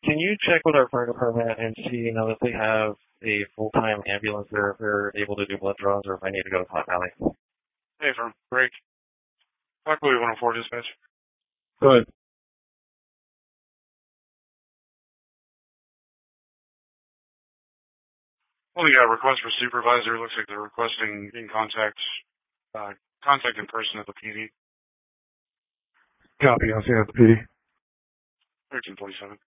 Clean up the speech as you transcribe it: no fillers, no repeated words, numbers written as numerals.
Can you check with our fire department and see, if they have a full-time ambulance there, if they're able to do blood draws, or if I need to go to Pot Valley? Hey, firm. Break. Rockaway 104 dispatch. Go ahead. Well, we got a request for supervisor. Looks like they're requesting in contact in person at the PD. Copy. I'll see you at the PD. 1347.